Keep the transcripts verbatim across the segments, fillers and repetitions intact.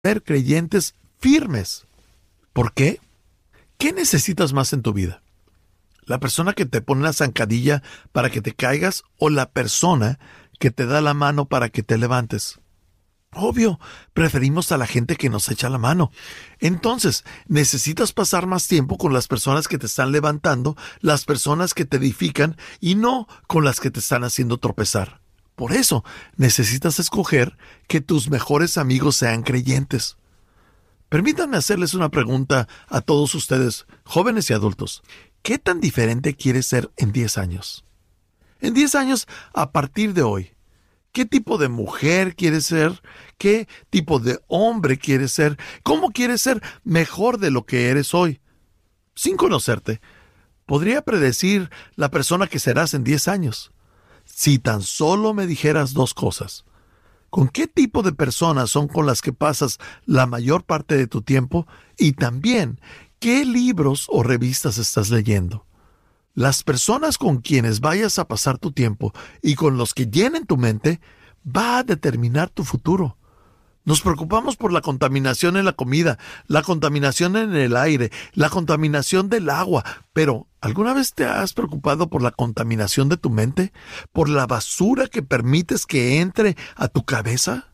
ser creyentes firmes. ¿Por qué? ¿Qué necesitas más en tu vida? ¿La persona que te pone la zancadilla para que te caigas o la persona que te da la mano para que te levantes? Obvio, preferimos a la gente que nos echa la mano. Entonces, necesitas pasar más tiempo con las personas que te están levantando, las personas que te edifican y no con las que te están haciendo tropezar. Por eso, necesitas escoger que tus mejores amigos sean creyentes. Permítanme hacerles una pregunta a todos ustedes, jóvenes y adultos. ¿Qué tan diferente quieres ser en diez años? En diez años, a partir de hoy, ¿qué tipo de mujer quieres ser? ¿Qué tipo de hombre quieres ser? ¿Cómo quieres ser mejor de lo que eres hoy? Sin conocerte, podría predecir la persona que serás en diez años. Si tan solo me dijeras dos cosas. ¿Con qué tipo de personas son con las que pasas la mayor parte de tu tiempo? Y también, ¿qué libros o revistas estás leyendo? Las personas con quienes vayas a pasar tu tiempo y con los que llenen tu mente va a determinar tu futuro. Nos preocupamos por la contaminación en la comida, la contaminación en el aire, la contaminación del agua, pero ¿alguna vez te has preocupado por la contaminación de tu mente? ¿Por la basura que permites que entre a tu cabeza?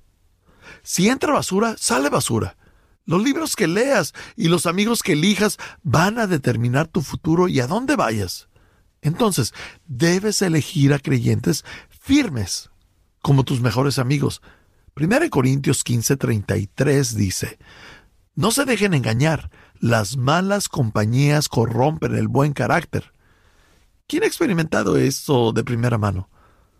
Si entra basura, sale basura. Los libros que leas y los amigos que elijas van a determinar tu futuro y a dónde vayas. Entonces, debes elegir a creyentes firmes como tus mejores amigos. Primera de Corintios quince, treinta y tres dice, no se dejen engañar, las malas compañías corrompen el buen carácter. ¿Quién ha experimentado esto de primera mano?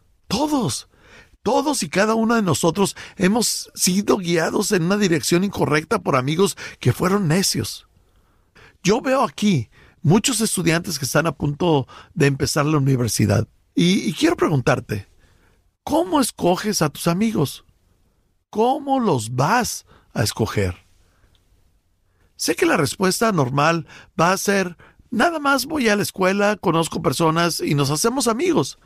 Todos. Todos y cada uno de nosotros hemos sido guiados en una dirección incorrecta por amigos que fueron necios. Yo veo aquí muchos estudiantes que están a punto de empezar la universidad. Y, y quiero preguntarte, ¿cómo escoges a tus amigos? ¿Cómo los vas a escoger? Sé que la respuesta normal va a ser, nada más voy a la escuela, conozco personas y nos hacemos amigos.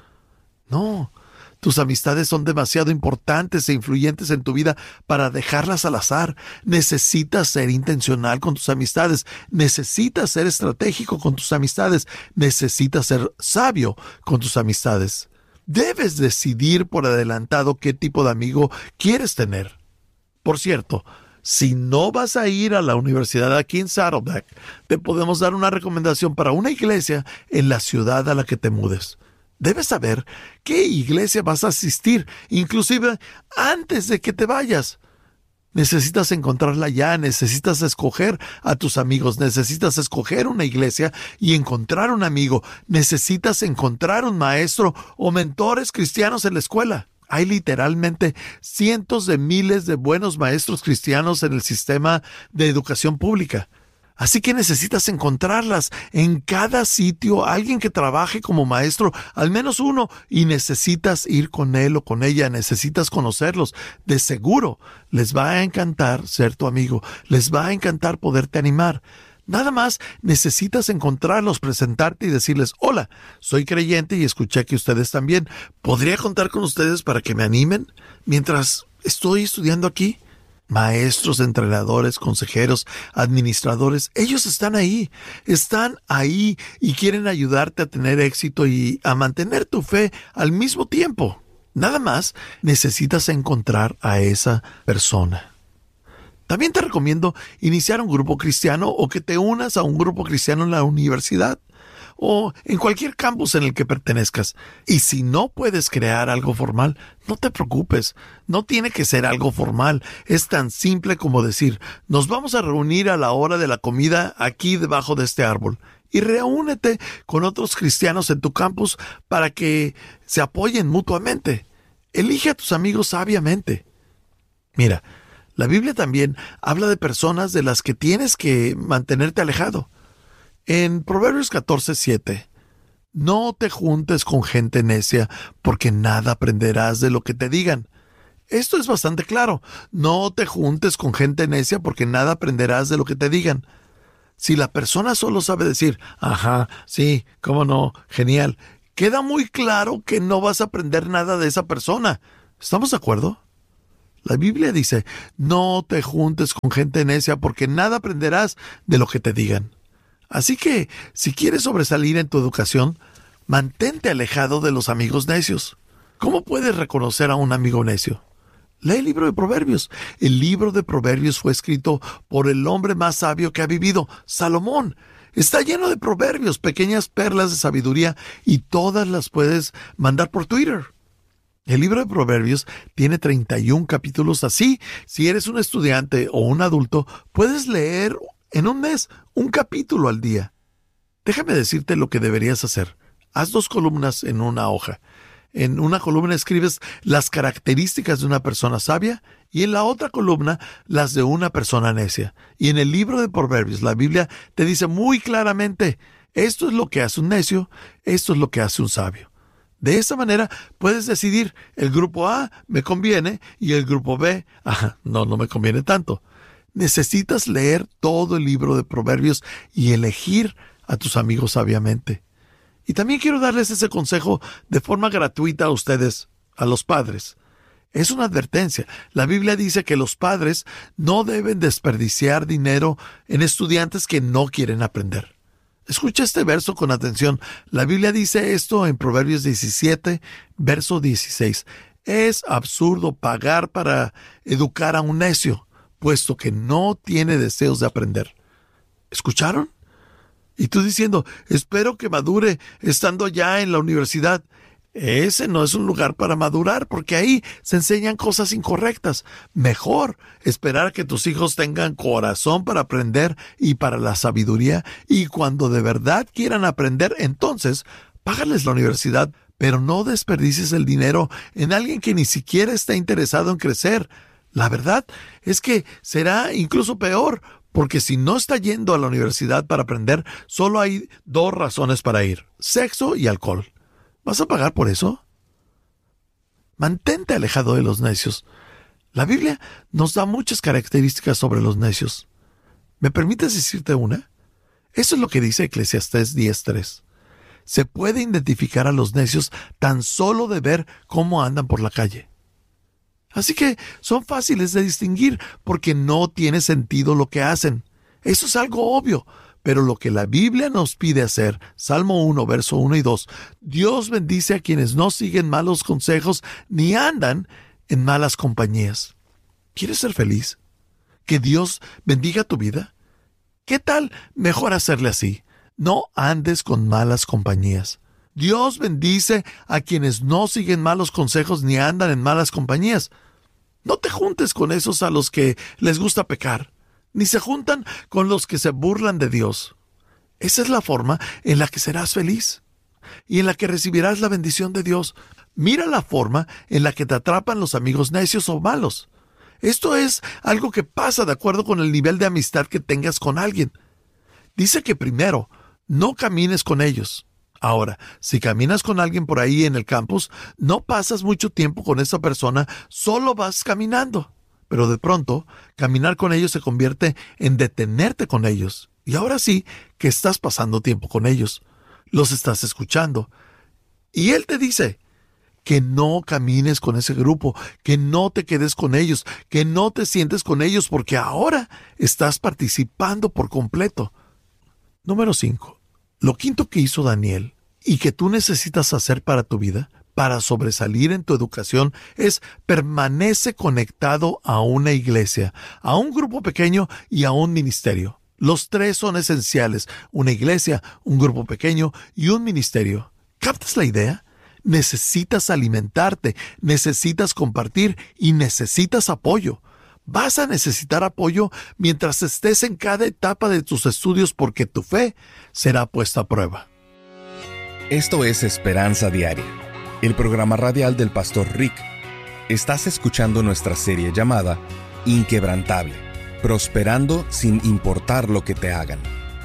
No. Tus amistades son demasiado importantes e influyentes en tu vida para dejarlas al azar. Necesitas ser intencional con tus amistades. Necesitas ser estratégico con tus amistades. Necesitas ser sabio con tus amistades. Debes decidir por adelantado qué tipo de amigo quieres tener. Por cierto, si no vas a ir a la universidad aquí en Saddleback, te podemos dar una recomendación para una iglesia en la ciudad a la que te mudes. Debes saber qué iglesia vas a asistir, inclusive antes de que te vayas. Necesitas encontrarla ya, necesitas escoger a tus amigos, necesitas escoger una iglesia y encontrar un amigo, necesitas encontrar un maestro o mentores cristianos en la escuela. Hay literalmente cientos de miles de buenos maestros cristianos en el sistema de educación pública. Así que necesitas encontrarlas en cada sitio, alguien que trabaje como maestro, al menos uno, y necesitas ir con él o con ella, necesitas conocerlos. De seguro les va a encantar ser tu amigo, les va a encantar poderte animar. Nada más necesitas encontrarlos, presentarte y decirles, hola, soy creyente y escuché que ustedes también. ¿Podría contar con ustedes para que me animen mientras estoy estudiando aquí? Maestros, entrenadores, consejeros, administradores, ellos están ahí, están ahí y quieren ayudarte a tener éxito y a mantener tu fe al mismo tiempo. Nada más necesitas encontrar a esa persona. También te recomiendo iniciar un grupo cristiano o que te unas a un grupo cristiano en la universidad o en cualquier campus en el que pertenezcas. Y si no puedes crear algo formal, no te preocupes, no tiene que ser algo formal. Es tan simple como decir, nos vamos a reunir a la hora de la comida aquí debajo de este árbol. Y reúnete con otros cristianos en tu campus para que se apoyen mutuamente. Elige a tus amigos sabiamente. Mira, la Biblia también habla de personas de las que tienes que mantenerte alejado. En Proverbios catorce, siete, no te juntes con gente necia, porque nada aprenderás de lo que te digan. Esto es bastante claro. No te juntes con gente necia, porque nada aprenderás de lo que te digan. Si la persona solo sabe decir, ajá, sí, cómo no, genial, queda muy claro que no vas a aprender nada de esa persona. ¿Estamos de acuerdo? La Biblia dice, no te juntes con gente necia porque nada aprenderás de lo que te digan. Así que, si quieres sobresalir en tu educación, mantente alejado de los amigos necios. ¿Cómo puedes reconocer a un amigo necio? Lee el libro de Proverbios. El libro de Proverbios fue escrito por el hombre más sabio que ha vivido, Salomón. Está lleno de proverbios, pequeñas perlas de sabiduría, y todas las puedes mandar por Twitter. El libro de Proverbios tiene treinta y un capítulos. Así, si eres un estudiante o un adulto, puedes leer en un mes un capítulo al día. Déjame decirte lo que deberías hacer. Haz dos columnas en una hoja. En una columna escribes las características de una persona sabia y en la otra columna las de una persona necia. Y en el libro de Proverbios, la Biblia te dice muy claramente, esto es lo que hace un necio, esto es lo que hace un sabio. De esa manera puedes decidir, el grupo A me conviene y el grupo B, ah, no, no me conviene tanto. Necesitas leer todo el libro de Proverbios y elegir a tus amigos sabiamente. Y también quiero darles ese consejo de forma gratuita a ustedes, a los padres. Es una advertencia. La Biblia dice que los padres no deben desperdiciar dinero en estudiantes que no quieren aprender. Escucha este verso con atención. La Biblia dice esto en Proverbios diecisiete, verso dieciséis. Es absurdo pagar para educar a un necio, puesto que no tiene deseos de aprender. ¿Escucharon? Y tú diciendo, espero que madure estando ya en la universidad. Ese no es un lugar para madurar, porque ahí se enseñan cosas incorrectas. Mejor esperar a que tus hijos tengan corazón para aprender y para la sabiduría, y cuando de verdad quieran aprender, entonces págales la universidad, pero no desperdicies el dinero en alguien que ni siquiera está interesado en crecer. La verdad es que será incluso peor, porque si no está yendo a la universidad para aprender, solo hay dos razones para ir: sexo y alcohol. ¿Vas a pagar por eso? Mantente alejado de los necios. La Biblia nos da muchas características sobre los necios. ¿Me permites decirte una? Eso es lo que dice Eclesiastés diez tres. Se puede identificar a los necios tan solo de ver cómo andan por la calle. Así que son fáciles de distinguir porque no tiene sentido lo que hacen. Eso es algo obvio. Pero lo que la Biblia nos pide hacer, Salmo uno, verso uno y dos, Dios bendice a quienes no siguen malos consejos ni andan en malas compañías. ¿Quieres ser feliz? ¿Que Dios bendiga tu vida? ¿Qué tal mejor hacerle así? No andes con malas compañías. Dios bendice a quienes no siguen malos consejos ni andan en malas compañías. No te juntes con esos a los que les gusta pecar, ni se juntan con los que se burlan de Dios. Esa es la forma en la que serás feliz y en la que recibirás la bendición de Dios. Mira la forma en la que te atrapan los amigos necios o malos. Esto es algo que pasa de acuerdo con el nivel de amistad que tengas con alguien. Dice que primero, no camines con ellos. Ahora, si caminas con alguien por ahí en el campus, no pasas mucho tiempo con esa persona, solo vas caminando. Pero de pronto, caminar con ellos se convierte en detenerte con ellos. Y ahora sí que estás pasando tiempo con ellos. Los estás escuchando. Y Él te dice que no camines con ese grupo, que no te quedes con ellos, que no te sientes con ellos, porque ahora estás participando por completo. Número cinco. Lo quinto que hizo Daniel y que tú necesitas hacer para tu vida, para sobresalir en tu educación, es permanece conectado a una iglesia, a un grupo pequeño y a un ministerio. Los tres son esenciales: una iglesia, un grupo pequeño y un ministerio. ¿Captas la idea? Necesitas alimentarte, necesitas compartir y necesitas apoyo. Vas a necesitar apoyo mientras estés en cada etapa de tus estudios, porque tu fe será puesta a prueba. Esto es Esperanza Diaria, el programa radial del pastor Rick. Estás escuchando nuestra serie llamada Inquebrantable, prosperando sin importar lo que te hagan.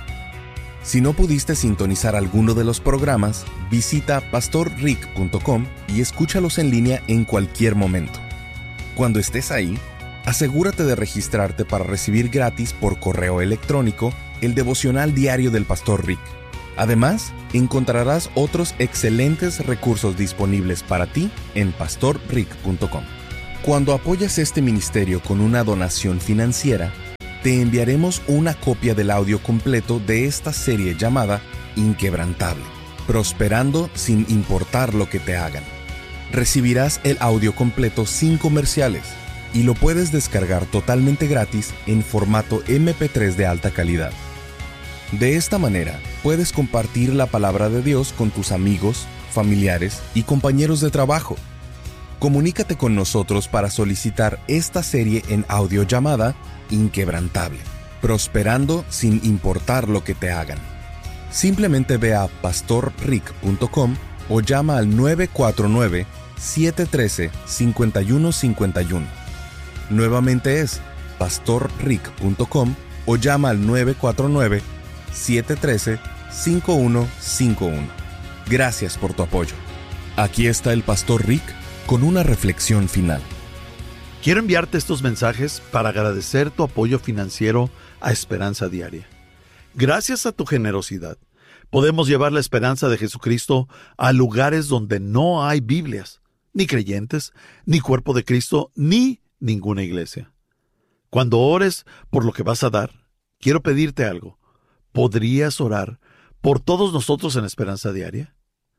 Si no pudiste sintonizar alguno de los programas, visita pastor rick punto com y escúchalos en línea en cualquier momento. Cuando estés ahí, asegúrate de registrarte para recibir gratis por correo electrónico el devocional diario del pastor Rick. Además, encontrarás otros excelentes recursos disponibles para ti en pastor rick punto com. Cuando apoyas este ministerio con una donación financiera, te enviaremos una copia del audio completo de esta serie llamada Inquebrantable, prosperando sin importar lo que te hagan. Recibirás el audio completo sin comerciales y lo puedes descargar totalmente gratis en formato eme pe tres de alta calidad. De esta manera, puedes compartir la palabra de Dios con tus amigos, familiares y compañeros de trabajo. Comunícate con nosotros para solicitar esta serie en audio llamada Inquebrantable, prosperando sin importar lo que te hagan. Simplemente ve a pastor rick punto com o llama al nueve cuatro nueve, siete uno tres, cinco uno cinco uno. Nuevamente es pastor rick punto com o llama al nueve cuatro nueve, siete uno tres, cinco uno cinco uno. Gracias por tu apoyo. Aquí está el Pastor Rick con una reflexión final. Quiero enviarte estos mensajes para agradecer tu apoyo financiero a Esperanza Diaria. Gracias a tu generosidad, podemos llevar la esperanza de Jesucristo a lugares donde no hay Biblias, ni creyentes, ni cuerpo de Cristo, ni ninguna iglesia. Cuando ores por lo que vas a dar, quiero pedirte algo. ¿Podrías orar por todos nosotros en Esperanza Diaria?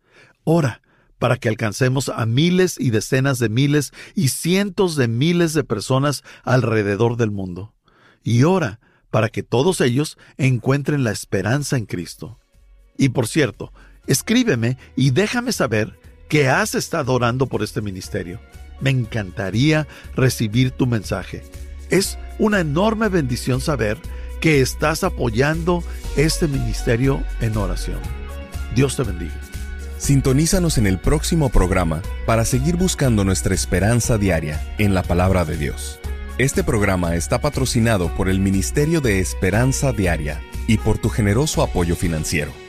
Ora para que alcancemos a miles y decenas de miles y cientos de miles de personas alrededor del mundo. Y ora para que todos ellos encuentren la esperanza en Cristo. Y por cierto, escríbeme y déjame saber que has estado orando por este ministerio. Me encantaría recibir tu mensaje. Es una enorme bendición saber que estás apoyando este ministerio en oración. Dios te bendiga. Sintonízanos en el próximo programa para seguir buscando nuestra esperanza diaria en la palabra de Dios. Este programa está patrocinado por el Ministerio de Esperanza Diaria y por tu generoso apoyo financiero.